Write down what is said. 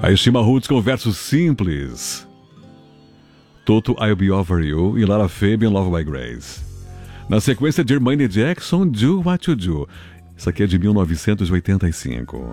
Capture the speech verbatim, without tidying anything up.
A Estima Roots com versos simples. Toto, I'll Be Over You e Lara Fabian, Love by Grace. Na sequência, Jermaine Jackson, Do What You Do. Isso aqui é de mil novecentos e oitenta e cinco.